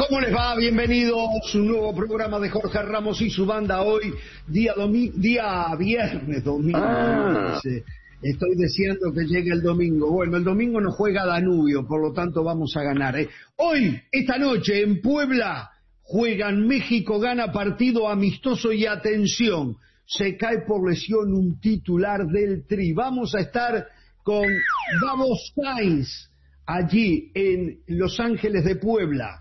¿Cómo les va? Bienvenidos a un nuevo programa de Jorge Ramos y su banda. Hoy, día viernes, domingo. Estoy deseando que llegue el domingo. Bueno, el domingo nos juega Danubio, por lo tanto vamos a ganar. Hoy, esta noche, en Puebla, juegan México, gana partido amistoso y atención, se cae por lesión un titular del Tri. Vamos a estar con Davos Sainz, allí en Los Ángeles de Puebla.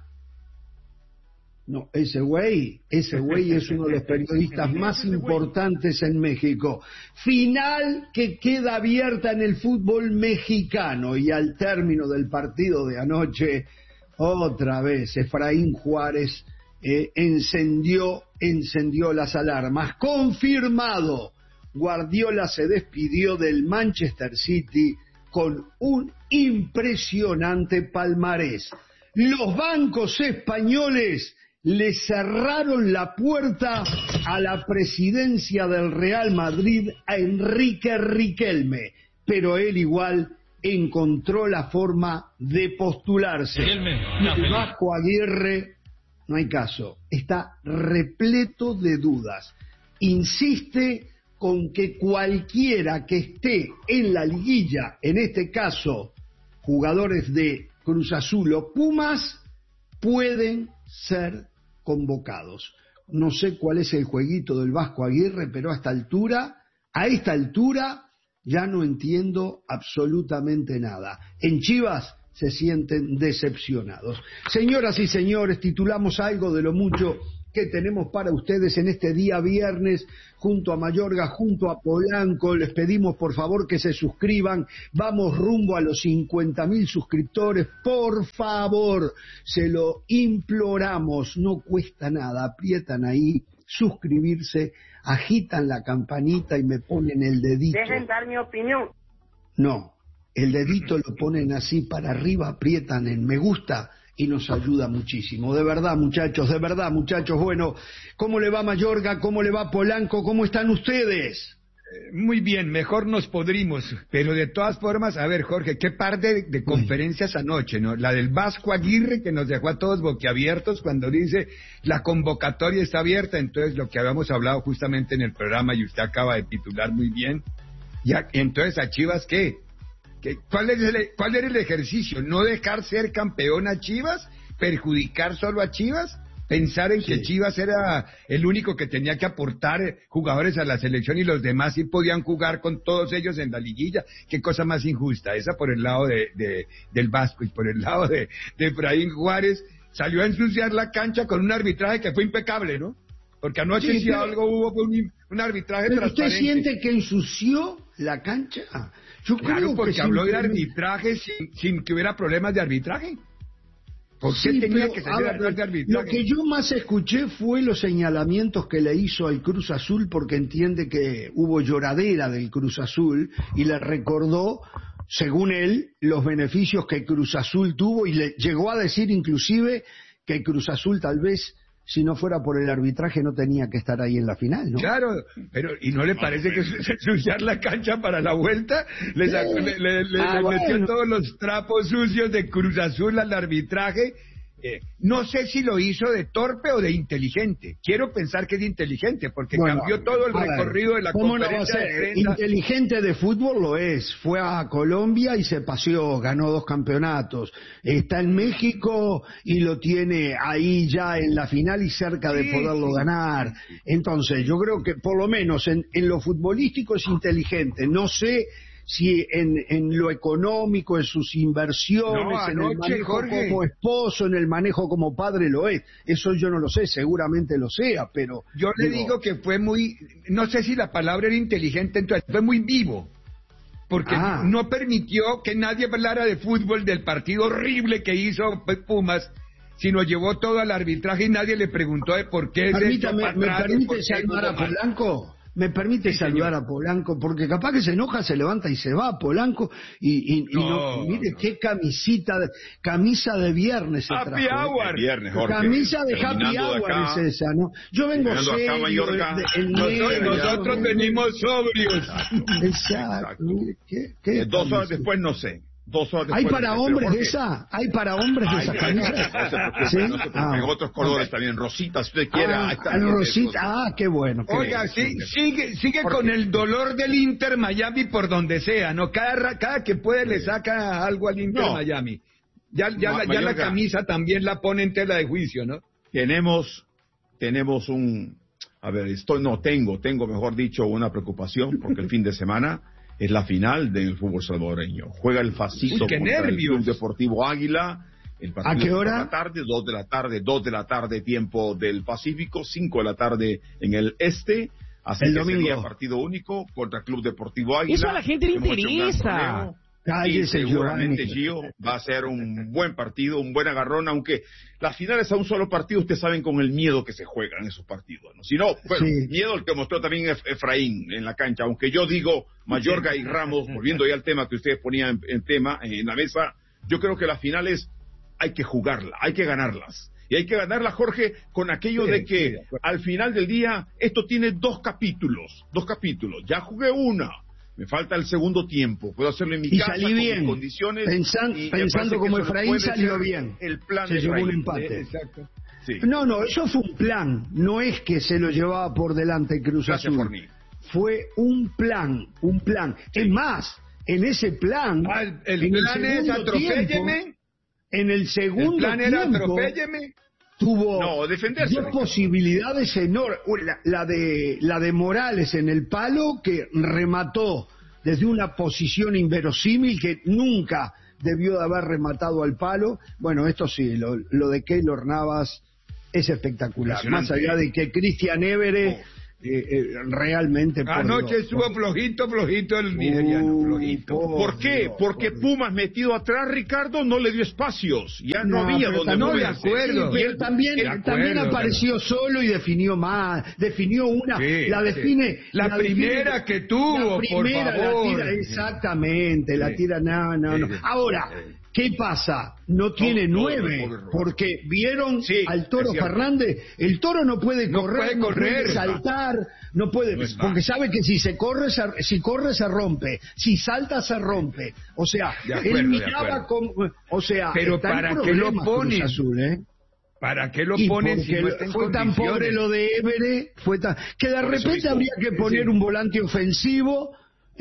No, ese güey es uno de los periodistas más importantes en México. Final que queda abierta en el fútbol mexicano, y al término del partido de anoche, otra vez Efraín Juárez encendió las alarmas. Confirmado, Guardiola se despidió del Manchester City con un impresionante palmarés. Los bancos españoles le cerraron la puerta a la presidencia del Real Madrid a Enrique Riquelme, pero él igual encontró la forma de postularse. El Vasco Aguirre, no hay caso, está repleto de dudas. Insiste con que cualquiera que esté en la liguilla, en este caso jugadores de Cruz Azul o Pumas, pueden ser convocados. No sé cuál es el jueguito del Vasco Aguirre, pero a esta altura ya no entiendo absolutamente nada. En Chivas se sienten decepcionados. Señoras y señores, titulamos algo de lo mucho que tenemos para ustedes en este día viernes, junto a Mayorga, junto a Polanco. Les pedimos por favor que se suscriban. Vamos rumbo a los 50.000 suscriptores. Por favor, se lo imploramos. No cuesta nada. Aprietan ahí, suscribirse, agitan la campanita y me ponen el dedito. Dejen dar mi opinión. No, el dedito lo ponen así para arriba, aprietan en me gusta y nos ayuda muchísimo. De verdad, muchachos. Bueno, ¿cómo le va Mayorga? ¿Cómo le va Polanco? ¿Cómo están ustedes? Muy bien, mejor nos podrimos, pero de todas formas, a ver, Jorge, qué par de conferencias anoche, ¿no? La del Vasco Aguirre, que nos dejó a todos boquiabiertos cuando dice la convocatoria está abierta. Entonces, lo que habíamos hablado justamente en el programa y usted acaba de titular muy bien. Ya, entonces, ¿a Chivas qué? ¿Cuál era el ejercicio? ¿No dejar ser campeón a Chivas? ¿Perjudicar solo a Chivas? ¿Pensar en que Chivas era el único que tenía que aportar jugadores a la selección y los demás sí podían jugar con todos ellos en la liguilla? ¿Qué cosa más injusta? Esa por el lado del Vasco, y por el lado de Efraín Juárez salió a ensuciar la cancha con un arbitraje que fue impecable, ¿no? Porque anoche si algo hubo fue un arbitraje transparente. ¿Usted siente que ensució la cancha? Yo claro, porque habló de arbitraje sin que hubiera problemas de arbitraje. ¿Por qué tenía que salir a hablar de arbitraje? Lo que yo más escuché fue los señalamientos que le hizo al Cruz Azul, porque entiende que hubo lloradera del Cruz Azul y le recordó, según él, los beneficios que Cruz Azul tuvo, y le llegó a decir inclusive que Cruz Azul tal vez, si no fuera por el arbitraje, no tenía que estar ahí en la final, ¿no? Claro, pero ¿y no le parece que ensuciar la cancha para la vuelta? Le metió todos los trapos sucios de Cruz Azul al arbitraje. No sé si lo hizo de torpe o de inteligente. Quiero pensar que es de inteligente, porque cambió todo el recorrido de la conferencia de prensa. Inteligente de fútbol lo es. Fue a Colombia y se paseó, ganó 2 campeonatos. Está en México y lo tiene ahí ya en la final y cerca de poderlo ganar. Entonces, yo creo que por lo menos en lo futbolístico es inteligente. No sé si en lo económico, en sus inversiones, en el manejo como esposo, en el manejo como padre lo es. Eso yo no lo sé, seguramente lo sea, pero... Yo le digo que fue muy... No sé si la palabra era inteligente, entonces fue muy vivo. Porque no permitió que nadie hablara de fútbol, del partido horrible que hizo Pumas, sino llevó todo al arbitraje y nadie le preguntó de por qué... Permítame, ¿me permite llamar a Polanco? ¿Me permite saludar a Polanco? Porque capaz que se enoja, se levanta y se va Polanco y mire qué camisa de viernes se Happy trajo. Hour. Viernes, Jorge. Camisa de Happy Hour es esa, ¿no? Yo vengo serio. Nosotros venimos sobrios. Exacto. ¿Qué 2 horas después no sé. 2 horas después. ¿Hay para hombres de esa? ¿Hay para hombres de esa camisa? ¿Sí? En otros colores también, rosita, si usted quiere. Rosita, qué bueno. Oiga, sigue con el dolor del Inter Miami por donde sea, ¿no? Cada que puede le saca algo al Inter Miami. Ya la camisa también la pone en tela de juicio, ¿no? Tenemos un... A ver, tengo, mejor dicho, una preocupación, porque el fin de semana es la final del fútbol salvadoreño. Juega el Facito contra el Club Deportivo Águila. El partido ¿A qué hora? 2 de la tarde, tiempo del Pacífico, 5 de la tarde en el este. Así el que domingo. sería partido único contra el Club Deportivo Águila. Eso a la gente le interesa. Y seguramente, Gio, va a ser un buen partido, un buen agarrón, aunque las finales a un solo partido, ustedes saben con el miedo que se juegan esos partidos, ¿no? Si no, bueno, miedo el que mostró también Efraín en la cancha, aunque yo digo, Mayorga y Ramos, volviendo ya al tema que ustedes ponían en la mesa, yo creo que las finales hay que jugarlas, hay que ganarlas. Y hay que ganarla, Jorge, con aquello de que al final del día esto tiene 2 capítulos. Ya jugué una. Me falta el segundo tiempo. Puedo hacerlo en mi casa salí con bien. Mis condiciones. Pensando como Efraín salió bien. El plan se de llevó Efraín. un empate. Exacto. Sí. No, eso fue un plan. No es que se lo llevaba por delante Cruz Azul. Fue un plan. Sí. Es más, en ese plan... el plan es atropélleme. En el segundo tiempo... El plan era atropélleme. Tuvo defenderse, 2 posibilidades enormes. La de Morales en el palo, que remató desde una posición inverosímil que nunca debió de haber rematado al palo. Bueno, esto sí, lo de Keylor Navas es espectacular. Más allá de que Cristian Évere realmente... Anoche estuvo flojito el nigeriano, flojito. ¿Por qué? Porque Pumas metido atrás, Ricardo, no le dio espacios. Ya no había donde moverse. De acuerdo. Pero también apareció solo y definió mal. Definió una... Sí, la primera que tuvo, por favor. La tira, exactamente, la tira, no. Ahora... ¿Qué pasa? No tiene 9, porque vieron al Toro Fernández. El Toro no puede correr, no puede saltar, no puede, porque sabe que si corre se rompe, si salta se rompe. O sea, él miraba como, pero ¿para qué lo ponen? Azul, ¿Para qué lo ponen si no está en fue tan pobre lo de Évere, que de repente habría que poner un volante ofensivo.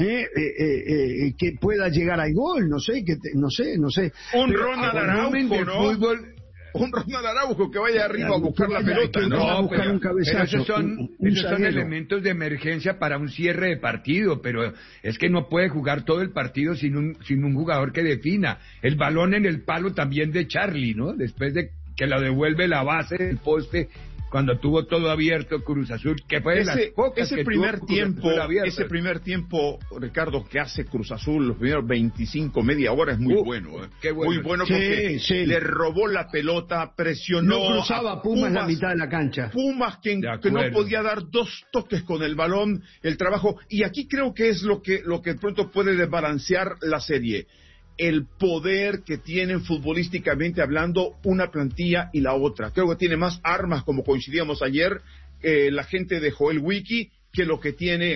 Que pueda llegar al gol, no sé. Un Ronald Araujo, ¿no? Un Ronald Araujo que vaya arriba a buscar la pelota, pero esos son elementos de emergencia para un cierre de partido, pero es que no puede jugar todo el partido sin un jugador que defina. El balón en el palo también de Charlie, ¿no? Después de que lo devuelve la base del poste, cuando tuvo todo abierto Cruz Azul, que fue de las pocas ese que primer tuvo tiempo, ese primer tiempo, Ricardo, que hace Cruz Azul, los primeros 25, media hora, es muy bueno. Qué bueno. Muy bueno porque le robó la pelota, presionó. No cruzaba Pumas la mitad de la cancha. Pumas que no podía dar 2 toques con el balón, el trabajo. Y aquí creo que es lo que pronto puede desbalancear la serie. El poder que tienen futbolísticamente hablando una plantilla y la otra. Creo que tiene más armas, como coincidíamos ayer, la gente de Joel Wiki, que lo que tiene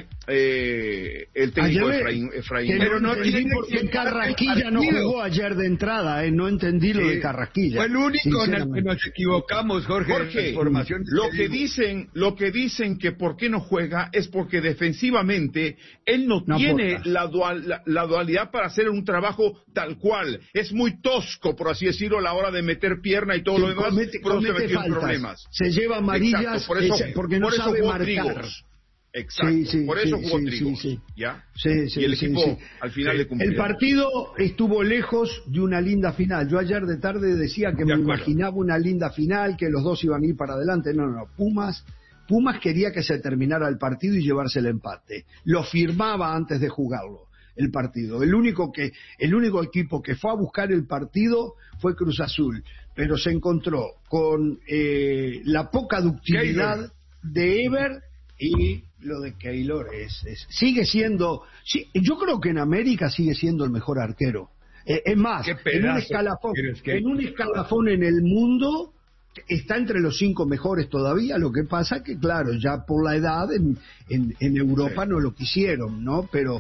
el técnico Efraín. Pero no entendí por qué Carrasquilla no jugó ayer de entrada, no entendí lo de Carrasquilla. Fue el único en el que nos equivocamos, Jorge. Lo que dicen que por qué no juega es porque defensivamente él no tiene la dualidad para hacer un trabajo tal cual. Es muy tosco, por así decirlo, a la hora de meter pierna y todo lo demás. Por eso se metió en problemas. Se lleva amarillas porque no sabe marcar. Exacto, por eso jugó Trigos, ¿ya? Y el equipo al final le cumplió. El partido estuvo lejos de una linda final. Yo ayer de tarde decía que me imaginaba una linda final, que los dos iban a ir para adelante. No. Pumas quería que se terminara el partido y llevarse el empate. Lo firmaba antes de jugarlo, el partido. El único equipo que fue a buscar el partido fue Cruz Azul, pero se encontró con la poca ductilidad de Ever. Y lo de Keylor sigue siendo, yo creo que en América sigue siendo el mejor arquero. Es más, en un escalafón en el mundo está entre los 5 mejores todavía. Lo que pasa que, claro, ya por la edad en Europa no lo quisieron, ¿no? Pero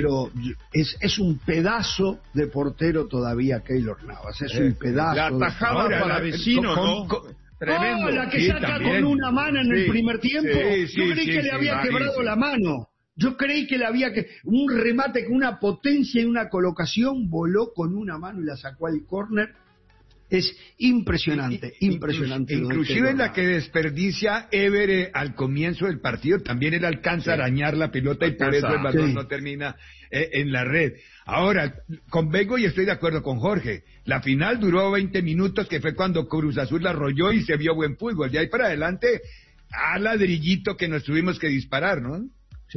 es un pedazo de portero todavía Keylor Navas, es un pedazo. La atajaba para vecino, ¿no? Tremendo. La que saca con una mano en el primer tiempo. Yo creí que le había quebrado la mano. Yo creí que le había un remate con una potencia y una colocación, voló con una mano y la sacó al córner. Es impresionante, impresionante. Inclusive en la que desperdicia Évere al comienzo del partido, también él alcanza a arañar la pelota y por eso el balón no termina en la red. Ahora, convengo y estoy de acuerdo con Jorge, la final duró 20 minutos, que fue cuando Cruz Azul la arrolló y se vio buen fútbol. De ahí para adelante, a ladrillito que nos tuvimos que disparar, ¿no? Sí,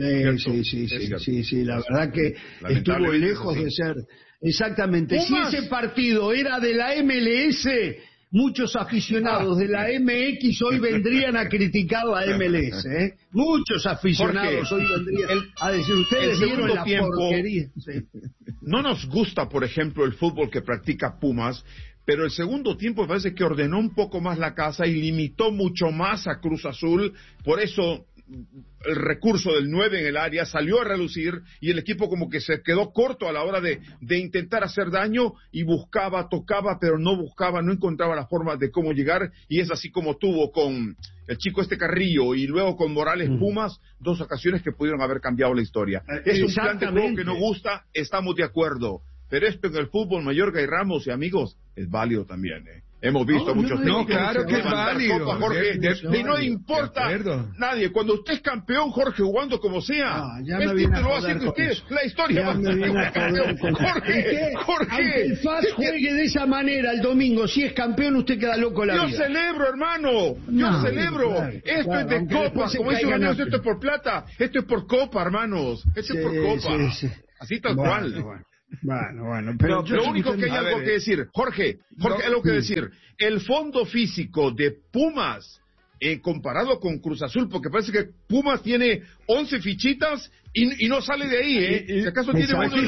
la verdad que estuvo lejos de ser. Exactamente. Pumas. Si ese partido era de la MLS, muchos aficionados de la MX hoy vendrían a criticar la MLS, ¿eh? Muchos aficionados hoy vendrían a decir, ustedes vieron la porquería. No nos gusta, por ejemplo, el fútbol que practica Pumas, pero el segundo tiempo me parece que ordenó un poco más la casa y limitó mucho más a Cruz Azul, por eso el recurso del 9 en el área salió a relucir y el equipo como que se quedó corto a la hora de intentar hacer daño y buscaba, tocaba, pero no encontraba la forma de cómo llegar, y es así como tuvo con el chico Carrillo y luego con Morales Pumas, 2 ocasiones que pudieron haber cambiado la historia. Es un plan de juego que no gusta, estamos de acuerdo, pero esto en el fútbol, Mayorga y Ramos y amigos, es válido también, Hemos visto muchos técnicos. No, claro que es válido. Jorge, y no importa nadie. Cuando usted es campeón, Jorge, jugando como sea, el título va a ser de usted. La historia va a ser campeón. Jorge. Aunque el FAS juegue de esa manera el domingo, si es campeón, usted queda loco la vida. Yo celebro, hermano. Yo celebro. Esto es de copa. Como dice un amigo, esto es por plata. Esto es por copa, hermanos. Esto es por copa. Así tal cual. Bueno, pero lo único que hay algo que decir, Jorge, algo que decir, el fondo físico de Pumas, comparado con Cruz Azul, porque parece que Pumas tiene 11 fichitas y no sale de ahí, si acaso tiene uno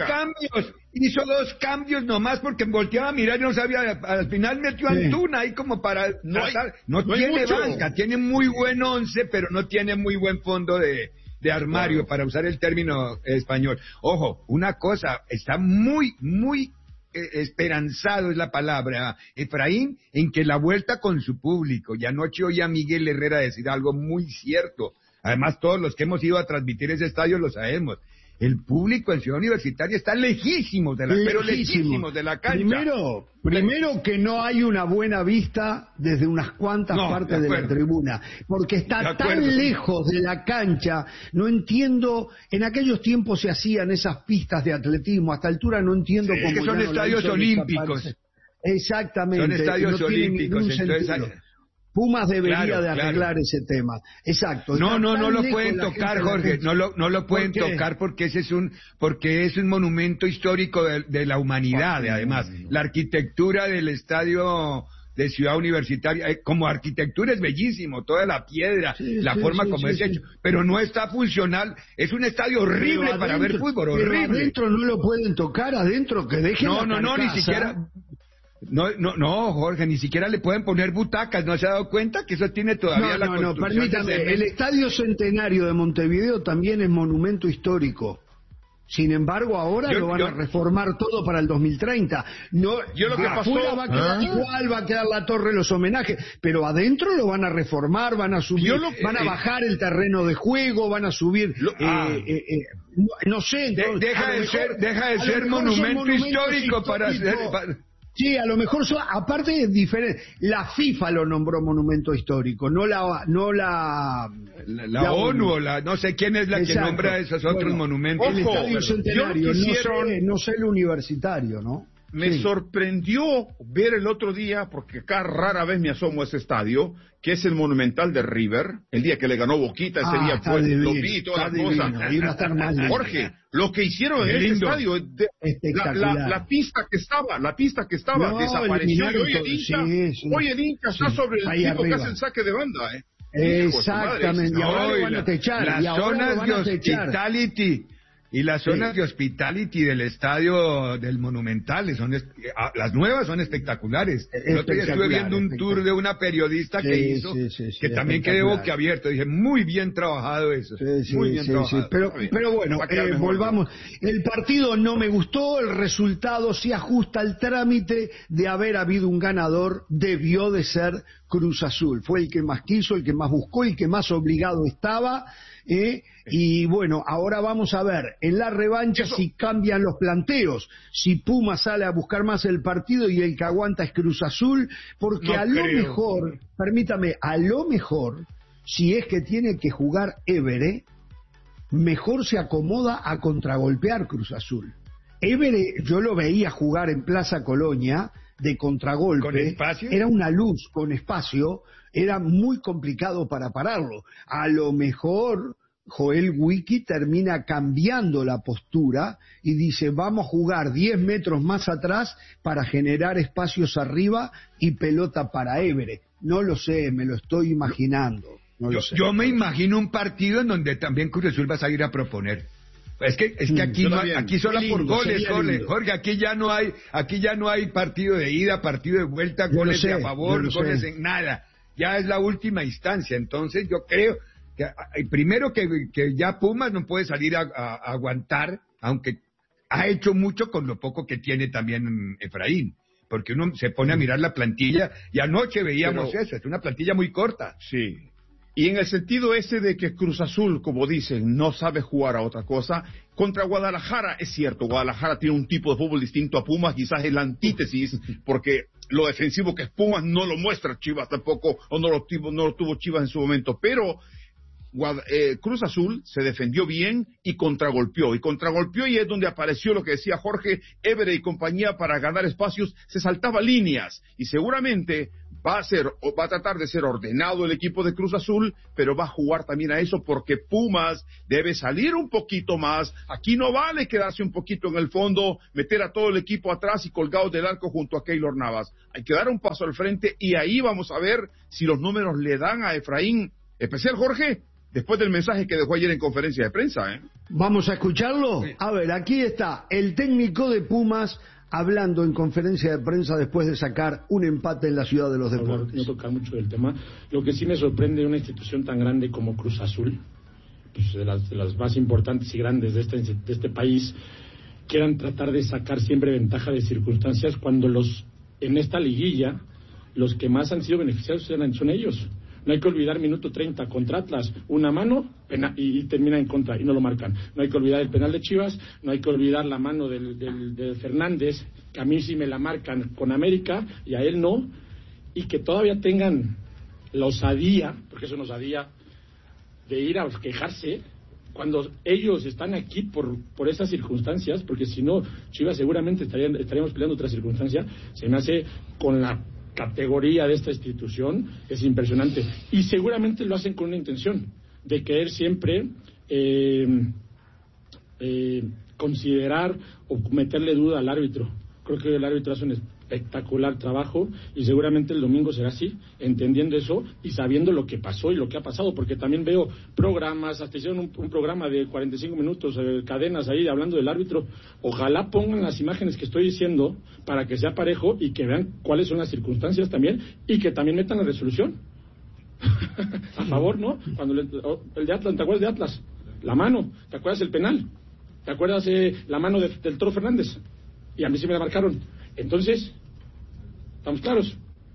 hizo 2 cambios nomás porque volteaba a mirar y no sabía, al final metió a Antuna ahí como para no tiene banca, tiene muy buen 11, pero no tiene muy buen fondo de armario, para usar el término español. Ojo, una cosa, está muy esperanzado es la palabra, Efraín, en que la vuelta con su público, y anoche oí a Miguel Herrera decir algo muy cierto, además todos los que hemos ido a transmitir ese estadio lo sabemos, el público en Ciudad Universitaria está lejísimos de la cancha. Primero que no hay una buena vista desde unas cuantas partes de la tribuna, porque está tan lejos de la cancha. No entiendo, en aquellos tiempos se hacían esas pistas de atletismo, a esta altura no entiendo cómo. Es que son estadios olímpicos. Exactamente. Son estadios olímpicos, entonces Pumas debería de arreglar ese tema. Exacto. No lo pueden tocar, Jorge, no lo pueden tocar porque es un monumento histórico de la humanidad, además. La arquitectura del estadio de Ciudad Universitaria, como arquitectura es bellísimo, toda la piedra, forma como es hecho, pero no está funcional, es un estadio horrible para ver fútbol, horrible. Adentro no lo pueden tocar, adentro que dejen ni siquiera. No, Jorge, ni siquiera le pueden poner butacas, ¿no se ha dado cuenta que eso tiene todavía la construcción? No, permítame, el Estadio Centenario de Montevideo también es monumento histórico. Sin embargo, ahora lo van a reformar todo para el 2030. Afuera va a quedar igual, va a quedar la torre, los homenajes, pero adentro lo van a reformar, van a subir, van a bajar el terreno de juego, van a subir, no sé. Entonces, deja de ser monumento histórico para hacer... Sí, a lo mejor aparte es diferente. La FIFA lo nombró monumento histórico, no la ONU, no sé quién es la que nombra esos otros monumentos. El Estadio Centenario, no sé el universitario, ¿no? Me sorprendió ver el otro día, porque acá rara vez me asomo a ese estadio, que es el Monumental de River, el día que le ganó Boquita, ese día fue, lo vi y toda la cosa. Jorge, lo que hicieron en ese estadio, la pista que estaba, desapareció, y hoy el Inca está sobre el tipo que hace el saque de banda, Exactamente, y ahora lo van a techar. Las zonas de hospitality Y las zonas de Hospitality del estadio del Monumental, las nuevas son espectaculares. El otro día estuve viendo un tour de una periodista que hizo, que también quedé boquiabierto. Dije, muy bien trabajado eso. Muy bien trabajado. Pero bueno, volvamos. El partido no me gustó, el resultado se ajusta al trámite de haber habido un ganador, debió de ser Cruz Azul. Fue el que más quiso, el que más buscó, el que más obligado estaba. Y bueno, ahora vamos a ver en la revancha si cambian los planteos, si Puma sale a buscar más el partido y el que aguanta es Cruz Azul, porque lo mejor, permítame, a lo mejor, si es que tiene que jugar Évere, mejor se acomoda a contragolpear Cruz Azul. Évere, yo lo veía jugar en Plaza Colonia de contragolpe, ¿con espacio? Era una luz con espacio, era muy complicado para pararlo. A lo mejor Joel Wiki termina cambiando la postura y dice, vamos a jugar 10 metros más atrás para generar espacios arriba y pelota para Évere. No lo sé, me lo estoy imaginando. Yo me imagino un partido en donde también Cruz Azul va a salir a proponer. Es que aquí solo por goles, Jorge, aquí ya no hay partido de ida, partido de vuelta, goles a favor, goles en nada. Ya es la última instancia, entonces yo creo que primero que ya Pumas no puede salir a aguantar, aunque ha hecho mucho con lo poco que tiene también Efraín, porque uno se pone a mirar la plantilla y anoche veíamos eso, es una plantilla muy corta. Sí. Y en el sentido ese de que Cruz Azul, como dicen, no sabe jugar a otra cosa, contra Guadalajara, es cierto, Guadalajara tiene un tipo de fútbol distinto a Pumas, quizás es la antítesis, porque lo defensivo que es Pumas no lo muestra Chivas tampoco, o no lo tuvo Chivas en su momento, pero Cruz Azul se defendió bien y contragolpeó, y es donde apareció lo que decía Jorge, Évere y compañía para ganar espacios, se saltaba líneas, y seguramente va a tratar de ser ordenado el equipo de Cruz Azul, pero va a jugar también a eso porque Pumas debe salir un poquito más. Aquí no vale quedarse un poquito en el fondo, meter a todo el equipo atrás y colgados del arco junto a Keylor Navas. Hay que dar un paso al frente y ahí vamos a ver si los números le dan a Efraín, especial Jorge, después del mensaje que dejó ayer en conferencia de prensa. ¿Vamos a escucharlo? Sí. A ver, aquí está el técnico de Pumas hablando en conferencia de prensa después de sacar un empate en la Ciudad de los Deportes. No tocar mucho del tema. Lo que sí me sorprende de una institución tan grande como Cruz Azul, pues de las más importantes y grandes de este país, quieran tratar de sacar siempre ventaja de circunstancias cuando en esta liguilla los que más han sido beneficiados son ellos. No hay que olvidar minuto 30 contra Atlas, una mano y termina en contra y no lo marcan. No hay que olvidar el penal de Chivas, no hay que olvidar la mano de Fernández, que a mí sí me la marcan con América y a él no, y que todavía tengan la osadía, porque eso es una osadía, de ir a quejarse cuando ellos están aquí por esas circunstancias, porque si no, Chivas seguramente estaríamos peleando otra circunstancia. Se me hace con la categoría de esta institución, es impresionante, y seguramente lo hacen con una intención de querer siempre considerar o meterle duda al árbitro. Creo que el árbitro hace un espectacular trabajo y seguramente el domingo será así, entendiendo eso y sabiendo lo que pasó y lo que ha pasado, porque también veo programas, hasta hicieron un programa de 45 minutos, cadenas ahí hablando del árbitro. Ojalá pongan las imágenes que estoy diciendo para que sea parejo y que vean cuáles son las circunstancias también y que también metan la resolución a favor, ¿no? Cuando el de Atlas, ¿te acuerdas de Atlas? La mano, ¿te acuerdas el penal? ¿Te acuerdas la mano del Toro Fernández? Y a mí sí me la marcaron. Entonces, ¿estamos claros?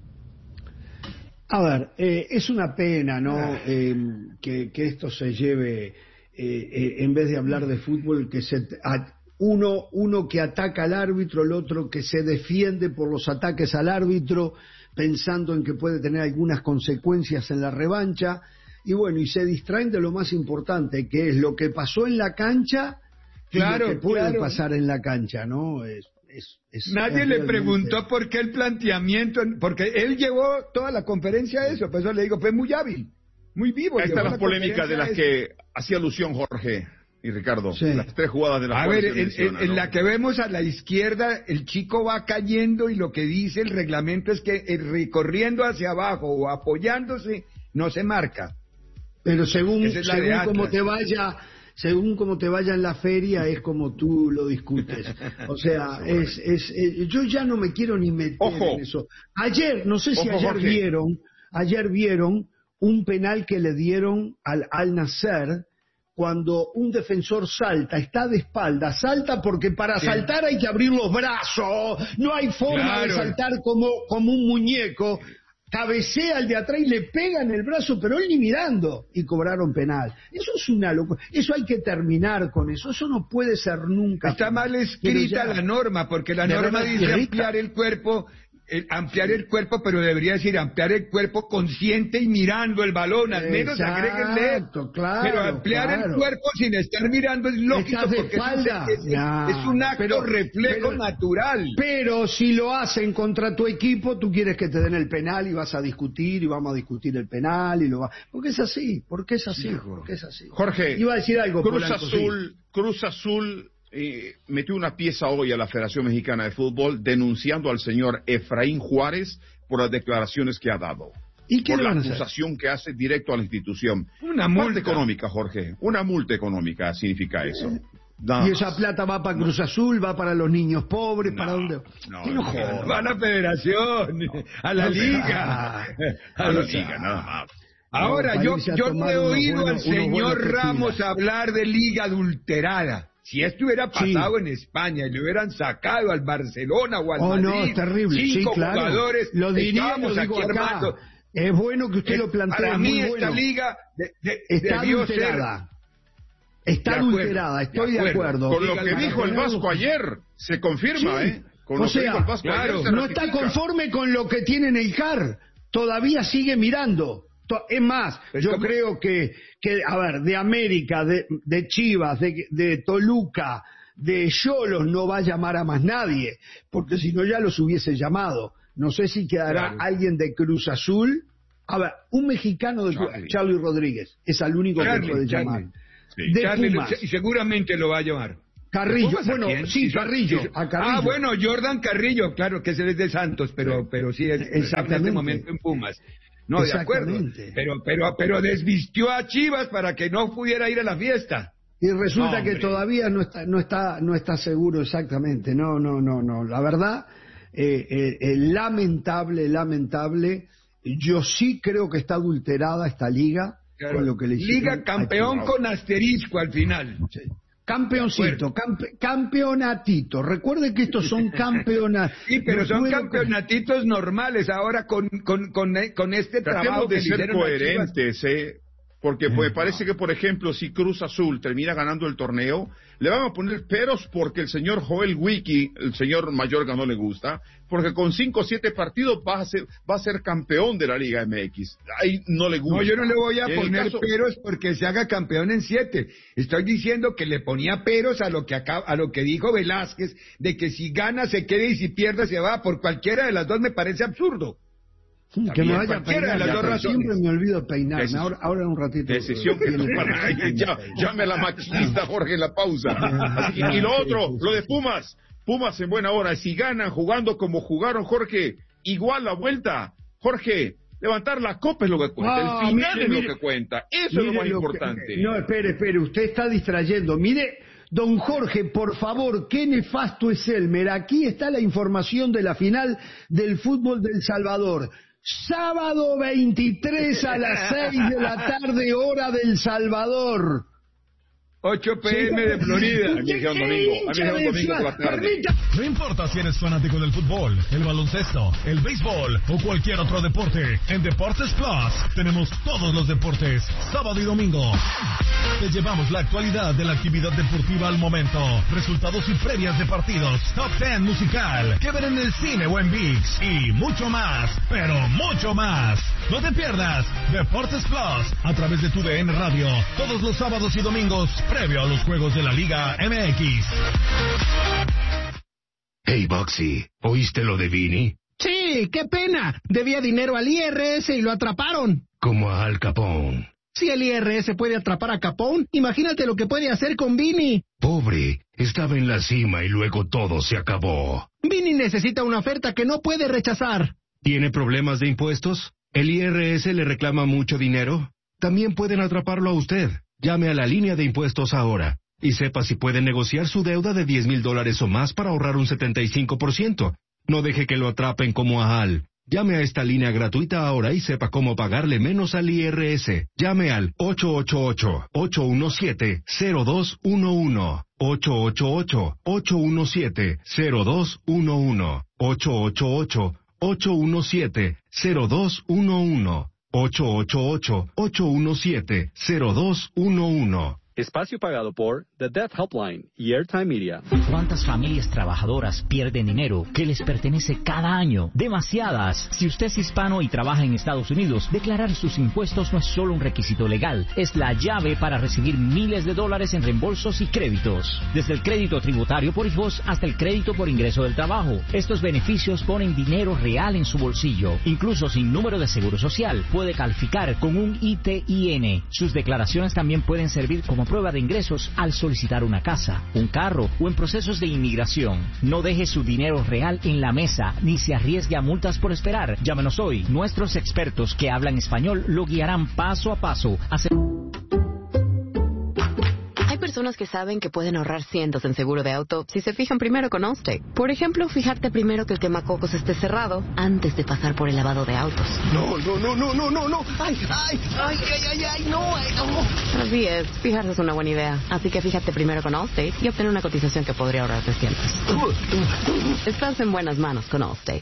A ver, es una pena, ¿no? Que esto se lleve, en vez de hablar de fútbol, que uno que ataca al árbitro, el otro que se defiende por los ataques al árbitro, pensando en que puede tener algunas consecuencias en la revancha, y bueno, y se distraen de lo más importante, que es lo que pasó en la cancha y lo que puede pasar en la cancha, ¿no? Nadie le preguntó por qué el planteamiento, porque él llevó toda la conferencia a eso, por eso le digo, fue muy hábil, muy vivo. Ahí están las polémicas de las que hacía alusión Jorge y Ricardo, sí. Las tres jugadas de la A ver, en la que vemos a la izquierda, el chico va cayendo y lo que dice el reglamento es que recorriendo hacia abajo o apoyándose, no se marca. Pero según cómo te vaya según como te vaya en la feria es como tú lo discutes. O sea, yo ya no me quiero ni meter en eso. Ayer, no sé si ayer vieron un penal que le dieron al Nasser cuando un defensor salta, está de espalda, salta porque para saltar hay que abrir los brazos, no hay forma de saltar como un muñeco. Cabecea al de atrás y le pega en el brazo, pero él ni mirando, y cobraron penal. Eso es una locura, eso hay que terminar con eso no puede ser nunca. Está mal escrita la norma, porque la norma dice ampliar el cuerpo, pero debería decir ampliar el cuerpo consciente y mirando el balón, al menos agréguenle. Claro, pero ampliar el cuerpo sin estar mirando es lógico, porque es un acto reflejo natural. Pero si lo hacen contra tu equipo, tú quieres que te den el penal y vas a discutir, y vamos a discutir el penal, porque es así. Jorge, iba a decir algo. Cruz Azul metió una pieza hoy a la Federación Mexicana de Fútbol denunciando al señor Efraín Juárez por las declaraciones que ha dado. ¿Y qué por le la van a hacer? acusación que hace directo a la institución. Una multa económica, Jorge. Una multa económica significa eso. Y esa plata va para Cruz Azul, va para los niños pobres, ¿para dónde? Va a la Federación, a la Liga. A la Liga, nada más. Ahora, yo no he oído al señor Ramos hablar de liga adulterada. Si esto hubiera pasado en España y le hubieran sacado al Barcelona o al Madrid, no, es terrible. 5 jugadores, lo diríamos aquí armando. Es bueno que usted lo plantea. Para mí esta liga está adulterada. Está adulterada, estoy de acuerdo. Con lo que dijo el Vasco ayer, se confirma, Con lo que dijo el Vasco ayer, no está conforme con lo que tiene en el CAR. Todavía sigue mirando. Es más, yo creo que a ver, de América, de Chivas, de Toluca, de Xolos no va a llamar a más nadie, porque si no ya los hubiese llamado. No sé si quedará alguien de Cruz Azul. A ver, un mexicano de Charlie Rodríguez es el único que puede llamar. Sí. De Charlie, Pumas. Seguramente lo va a llamar. Carrillo, Carrillo. Ah, bueno, Jordan Carrillo, claro que ese es de Santos, pero sí es en este momento en Pumas. No, de acuerdo. Pero desvistió a Chivas para que no pudiera ir a la fiesta. Y resulta que todavía no está seguro exactamente. No. La verdad, lamentable. Yo sí creo que está adulterada esta liga. Claro. Con lo que le Liga campeón con asterisco al final. Sí. Campeoncito, campeonatito. Recuerde que estos son campeonatos. Sí, pero son campeonatitos normales. Ahora con este trabajo de ser coherentes, porque pues parece que, por ejemplo, si Cruz Azul termina ganando el torneo, le van a poner peros porque el señor Joel Wiki, el señor Mayorga, no le gusta, porque con 5 o 7 partidos va a ser campeón de la Liga MX. Ahí no le gusta. No, yo no le voy a poner peros porque se haga campeón en 7. Estoy diciendo que le ponía peros a lo que dijo Velázquez, de que si gana se quede y si pierde se va. Por cualquiera de las dos me parece absurdo. Que me vaya a peinar, de las dos razones. Siempre me olvido peinarme, ahora un ratito. Decisión que tomará. Llame a la maquinista Jorge en la pausa. Y lo otro, lo de Pumas en buena hora, si ganan jugando como jugaron, Jorge, igual la vuelta, Jorge, levantar la copa es lo que cuenta, el final es lo que cuenta, eso es lo más importante. No, espere, usted está distrayendo, mire. Don Jorge, por favor, qué nefasto es Elmer. Aquí está la información de la final del fútbol del Salvador. Sábado 23 a las 6 de la tarde, hora del Salvador. 8 p.m. de Florida. A mí es un domingo por la tarde. No importa si eres fanático del fútbol, el baloncesto, el béisbol o cualquier otro deporte, en Deportes Plus tenemos todos los deportes, sábado y domingo. Te llevamos la actualidad de la actividad deportiva al momento, resultados y previas de partidos, top 10 musical, que ver en el cine o en ViX, y mucho más, pero mucho más. No te pierdas Deportes Plus a través de tu DN Radio, todos los sábados y domingos, previo a los juegos de la Liga MX. Hey, Boxy, ¿oíste lo de Vini? Sí, qué pena. Debía dinero al IRS y lo atraparon. Como a Al Capone. Si el IRS puede atrapar a Capone, imagínate lo que puede hacer con Vini. Pobre, estaba en la cima y luego todo se acabó. Vini necesita una oferta que no puede rechazar. ¿Tiene problemas de impuestos? ¿El IRS le reclama mucho dinero? También pueden atraparlo a usted. Llame a la línea de impuestos ahora y sepa si puede negociar su deuda de $10,000 o más para ahorrar un 75%. No deje que lo atrapen como a Al. Llame a esta línea gratuita ahora y sepa cómo pagarle menos al IRS. Llame al 888-817-0211. 888-817-0211. 888-817-0211. 888-817-0211. Espacio pagado por The Death Helpline y Airtime Media. ¿Cuántas familias trabajadoras pierden dinero que les pertenece cada año? Demasiadas. Si usted es hispano y trabaja en Estados Unidos, declarar sus impuestos no es solo un requisito legal, es la llave para recibir miles de dólares en reembolsos y créditos. Desde el crédito tributario por hijos hasta el crédito por ingreso del trabajo. Estos beneficios ponen dinero real en su bolsillo. Incluso sin número de seguro social, puede calificar con un ITIN. Sus declaraciones también pueden servir como prueba de ingresos al solicitar una casa, un carro o en procesos de inmigración. No deje su dinero real en la mesa ni se arriesgue a multas por esperar. Llámenos hoy. Nuestros expertos que hablan español lo guiarán paso a paso. Hay personas que saben que pueden ahorrar cientos en seguro de auto si se fijan primero con Allstate. Por ejemplo, fijarte primero que el quemacocos esté cerrado antes de pasar por el lavado de autos. No. Ay, no. Así es, fijarse es una buena idea. Así que fíjate primero con Allstate y obtén una cotización que podría ahorrarte cientos. Estás en buenas manos con Allstate.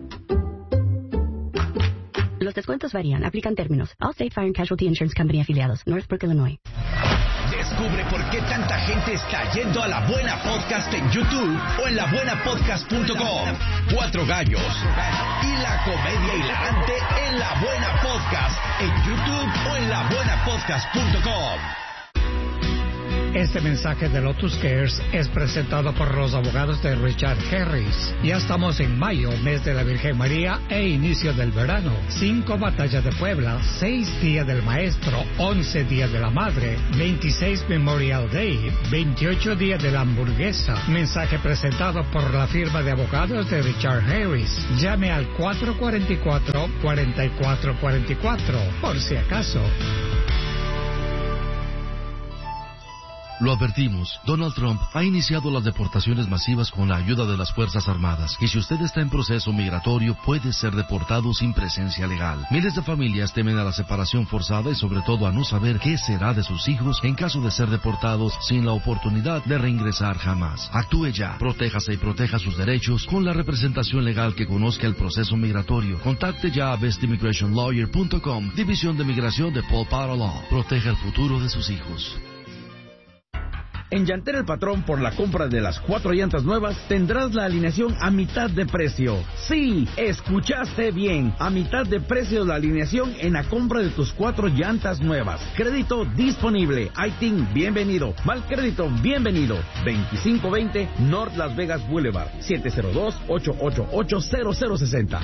Los descuentos varían. Aplican términos. Allstate Fire and Casualty Insurance Company afiliados. Northbrook, Illinois. Descubre por qué tanta gente está yendo a La Buena Podcast en YouTube o en labuenapodcast.com. 4 gallos y la comedia hilarante en La Buena Podcast en YouTube o en labuenapodcast.com. Este mensaje de Lotus Cares es presentado por los abogados de Richard Harris. Ya estamos en mayo, mes de la Virgen María e inicio del verano. 5 batallas de Puebla, 6 días del maestro, 11 días de la madre, 26 Memorial Day, 28 días de la hamburguesa. Mensaje presentado por la firma de abogados de Richard Harris. Llame al 444-4444, por si acaso. Lo advertimos, Donald Trump ha iniciado las deportaciones masivas con la ayuda de las Fuerzas Armadas. Y si usted está en proceso migratorio, puede ser deportado sin presencia legal. Miles de familias temen a la separación forzada y sobre todo a no saber qué será de sus hijos en caso de ser deportados sin la oportunidad de reingresar jamás. Actúe ya, protéjase y proteja sus derechos con la representación legal que conozca el proceso migratorio. Contacte ya a bestimmigrationlawyer.com, División de Migración de Paul Potter Law. Proteja el futuro de sus hijos. En Llantera El Patrón, por la compra de las 4 llantas nuevas, tendrás la alineación a mitad de precio. Sí, escuchaste bien. A mitad de precio la alineación en la compra de tus 4 llantas nuevas. Crédito disponible. ITIN, bienvenido. Mal crédito, bienvenido. 2520 North Las Vegas Boulevard. 702-888-0060.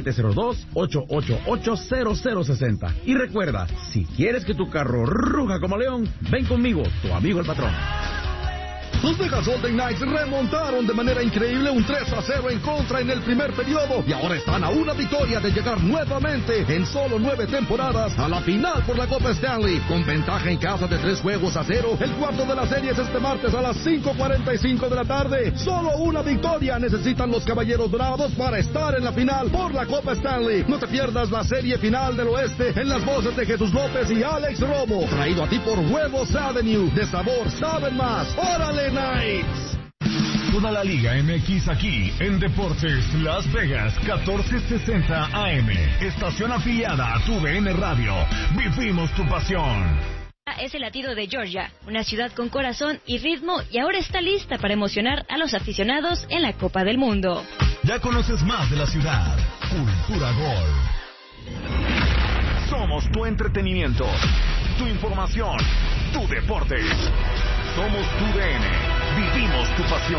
702-888-0060. Y recuerda, si quieres que tu carro ruja como león, ven conmigo, tu amigo el patrón. Los Vegas Golden Knights remontaron de manera increíble un 3-0 en contra en el primer periodo y ahora están a una victoria de llegar nuevamente en solo 9 temporadas a la final por la Copa Stanley, con ventaja en casa de 3-0. El cuarto de la serie es este martes a las 5:45 de la tarde. Solo una victoria necesitan los Caballeros Dorados para estar en la final por la Copa Stanley. No te pierdas la serie final del oeste en las voces de Jesús López y Alex Romo, traído a ti por Huevos Avenue. De sabor saben más. ¡Órale, Knights! Toda la Liga MX aquí en Deportes Las Vegas 1460 AM. Estación afiliada a tu DN Radio. Vivimos tu pasión. Es el latido de Georgia, una ciudad con corazón y ritmo, y ahora está lista para emocionar a los aficionados en la Copa del Mundo. Ya conoces más de la ciudad. Cultura Gol. Somos tu entretenimiento, tu información, tu deporte. Somos tu DN. Vivimos tu pasión.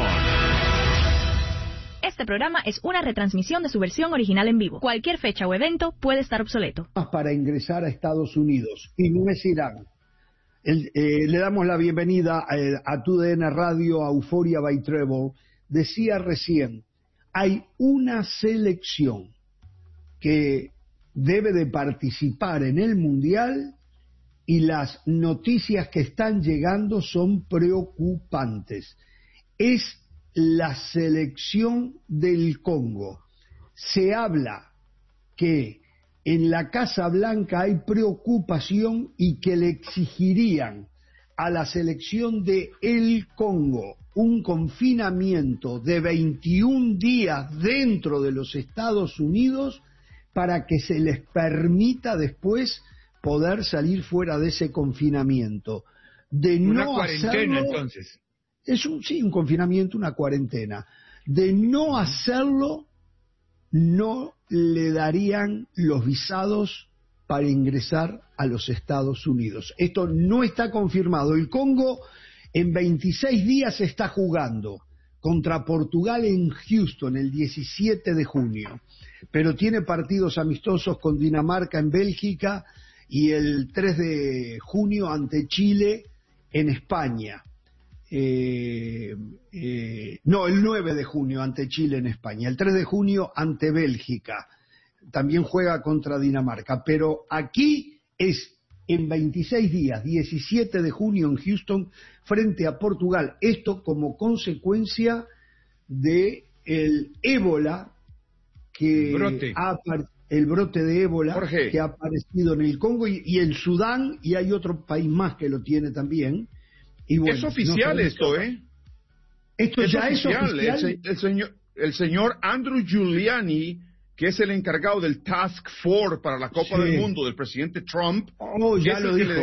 Este programa es una retransmisión de su versión original en vivo. Cualquier fecha o evento puede estar obsoleto. Para ingresar a Estados Unidos, y no es Irán. Le damos la bienvenida a tu DN Radio, a Euphoria by Trevor. Decía recién, hay una selección que debe de participar en el Mundial y las noticias que están llegando son preocupantes. Es la selección del Congo. Se habla que en la Casa Blanca hay preocupación y que le exigirían a la selección de el Congo un confinamiento de 21 días dentro de los Estados Unidos para que se les permita después poder salir fuera de ese confinamiento. De una no cuarentena, hacerlo, entonces. Es un confinamiento, una cuarentena. De no hacerlo, no le darían los visados para ingresar a los Estados Unidos. Esto no está confirmado. El Congo en 26 días está jugando contra Portugal en Houston el 17 de junio, pero tiene partidos amistosos con Dinamarca en Bélgica y el 3 de junio ante Chile en España. No, el 9 de junio ante Chile en España, el 3 de junio ante Bélgica, también juega contra Dinamarca, pero aquí es en 26 días, 17 de junio en Houston frente a Portugal, esto como consecuencia de el ébola que el brote de ébola, Jorge, que ha aparecido en el Congo y en Sudán, y hay otro país más que lo tiene también. Y bueno, es oficial esto, Esto ya es oficial. El señor Andrew Giuliani, que es el encargado del Task Force para la Copa del Mundo del presidente Trump, ya lo dijo,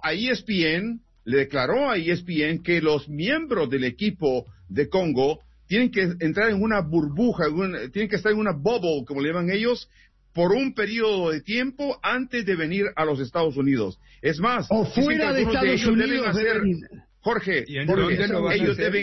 le declaró a ESPN que los miembros del equipo de Congo tienen que entrar en una burbuja, tienen que estar en una bubble, como le llaman ellos, por un periodo de tiempo antes de venir a los Estados Unidos. Es más, o fuera de Estados Unidos Jorge, ellos deben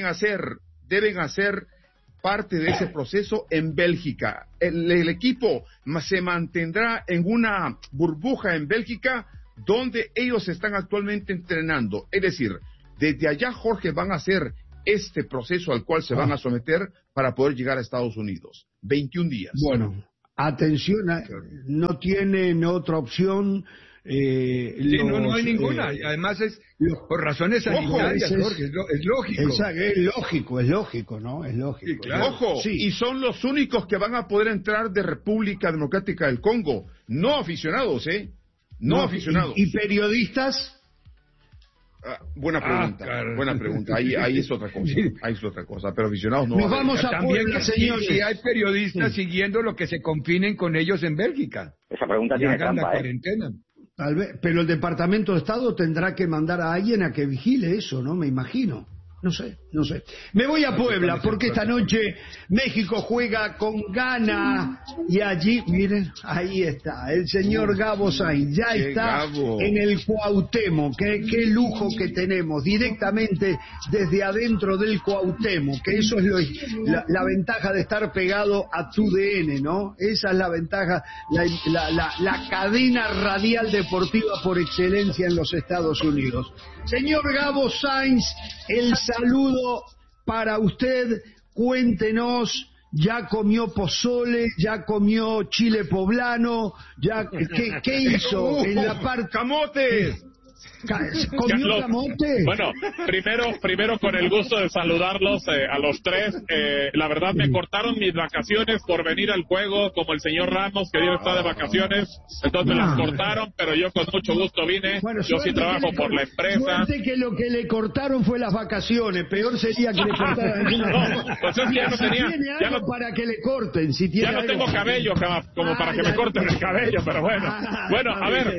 hacer parte de ese proceso en Bélgica. El equipo se mantendrá en una burbuja en Bélgica donde ellos están actualmente entrenando. Es decir, desde allá, Jorge, van a hacer este proceso al cual se van a someter para poder llegar a Estados Unidos. 21 días. Bueno, atención, no tienen otra opción. No hay ninguna. Además es por razones sanitarias, Jorge, es lógico. Es lógico, ¿no? Es lógico. Sí, claro. Ojo, y son los únicos que van a poder entrar de República Democrática del Congo. No aficionados, No aficionados. ¿Y periodistas? Buena pregunta. Ahí es otra cosa. Ahí es otra cosa. Pero aficionados no. Nos vamos a Puebla, señores. Si hay periodistas siguiendo lo que se confinen con ellos en Bélgica. Esa pregunta tiene trampa, la cuarentena. Tal vez, pero el Departamento de Estado tendrá que mandar a alguien a que vigile eso, ¿no? Me imagino. No sé. Me voy a Puebla porque esta noche México juega con Ghana y allí, miren, ahí está, el señor Gabo Sainz, ya está en el Cuauhtémoc, qué lujo que tenemos, directamente desde adentro del Cuauhtémoc, que eso es la ventaja de estar pegado a TUDN, ¿no? Esa es la ventaja, la cadena radial deportiva por excelencia en los Estados Unidos. Señor Gabo Sainz, el saludo para usted. Cuéntenos, ¿ya comió pozole? ¿Ya comió chile poblano? ¿Qué hizo en la parte? ¡Camotes! ¿Comió camote? Bueno, primero con el gusto de saludarlos a los tres. La verdad me cortaron mis vacaciones por venir al juego, como el señor Ramos, que debe estar de vacaciones. Entonces me las cortaron, pero yo con mucho gusto vine. Bueno, yo sí trabajo por la empresa. Suerte que lo que le cortaron fue las vacaciones. Peor sería que le cortaran. Pues es que ya no tenía. Ya no para que le corten. Si tiene ya no tengo cabello como para que me corten el cabello, pero bueno. Bueno, a ver.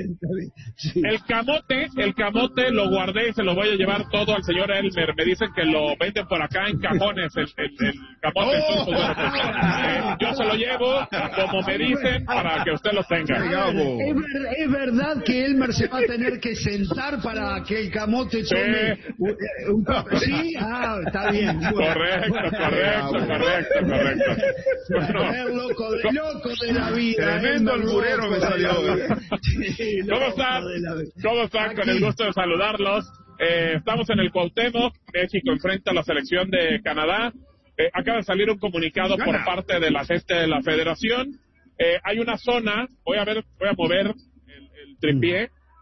El camote lo guardé y se lo voy a llevar todo al señor Elmer. Me dicen que lo venden por acá en cajones, el camote. Entonces, bueno, yo se lo llevo como me dicen para que usted lo tenga. ¿Es verdad que Elmer se va a tener que sentar para que el camote tome un papel? ¿Sí? Está bien. Bueno. Correcto. Bueno, loco de la vida. Tremendo alburero me salió. ¿Cómo están? Con el gusto de saludarlos. Estamos en el Cuauhtémoc. México enfrenta a la selección de Canadá. Acaba de salir un comunicado por parte de la gente de la federación. Hay una zona, voy a mover el tripié.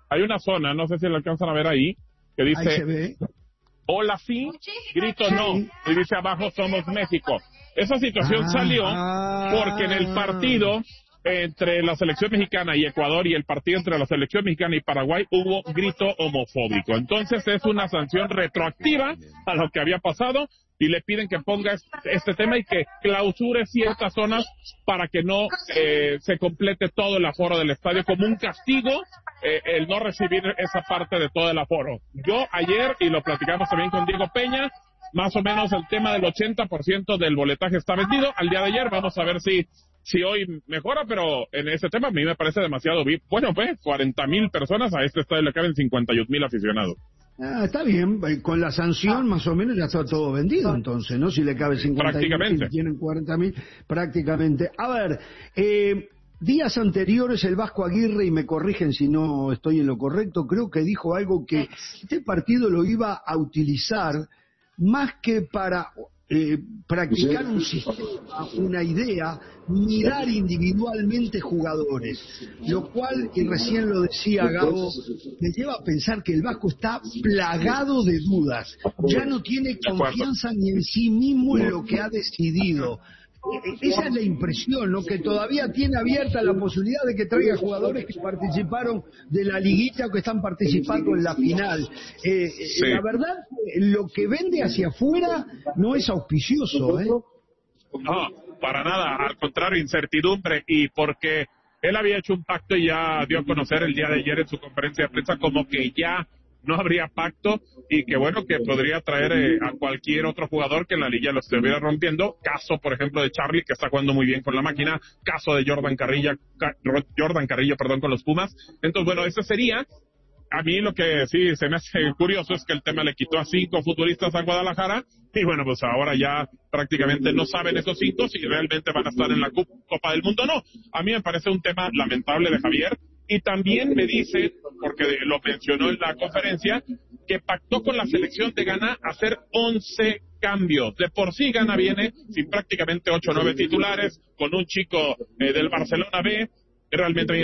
hay una zona, no sé si lo alcanzan a ver ahí, que dice, hola sí, grito no, y dice abajo somos México. Esa situación salió porque en el partido entre la selección mexicana y Ecuador y el partido entre la selección mexicana y Paraguay hubo grito homofóbico. Entonces es una sanción retroactiva a lo que había pasado y le piden que ponga este tema y que clausure ciertas zonas para que no se complete todo el aforo del estadio como un castigo el no recibir esa parte de todo el aforo. Yo ayer, y lo platicamos también con Diego Peña, más o menos el tema del 80% del boletaje está vendido. Al día de ayer vamos a ver si hoy mejora, pero en ese tema a mí me parece demasiado VIP. Bueno, pues 40,000 personas, a este estadio le caben 51,000 aficionados. Está bien, con la sanción más o menos ya está todo vendido entonces, ¿no? Si le cabe 50,000, prácticamente. Tienen 40,000, prácticamente. A ver, días anteriores el Vasco Aguirre, y me corrigen si no estoy en lo correcto, creo que dijo algo que este partido lo iba a utilizar más que para practicar un sistema, una idea, mirar individualmente jugadores, lo cual, y recién lo decía Gabo, me lleva a pensar que el Vasco está plagado de dudas, ya no tiene confianza ni en sí mismo en lo que ha decidido. Esa es la impresión, ¿no? Que todavía tiene abierta la posibilidad de que traiga jugadores que participaron de la liguilla o que están participando en la final. La verdad, lo que vende hacia afuera no es auspicioso, ¿eh? No, para nada, al contrario, incertidumbre, y porque él había hecho un pacto y ya dio a conocer el día de ayer en su conferencia de prensa como que ya no habría pacto y que bueno, que podría traer a cualquier otro jugador que en la liga lo estuviera rompiendo. Caso, por ejemplo, de Charlie, que está jugando muy bien con la máquina. Caso de Jordan Carrillo, con los Pumas. Entonces, bueno, ese sería. A mí lo que sí se me hace curioso es que el tema le quitó a 5 futbolistas a Guadalajara y bueno, pues ahora ya prácticamente no saben esos 5 si realmente van a estar en la Copa del Mundo o no. A mí me parece un tema lamentable de Javier. Y también me dice, porque lo mencionó en la conferencia, que pactó con la selección de Ghana hacer 11 cambios. De por sí Ghana viene sin prácticamente 8 o 9 titulares, con un chico del Barcelona B. Realmente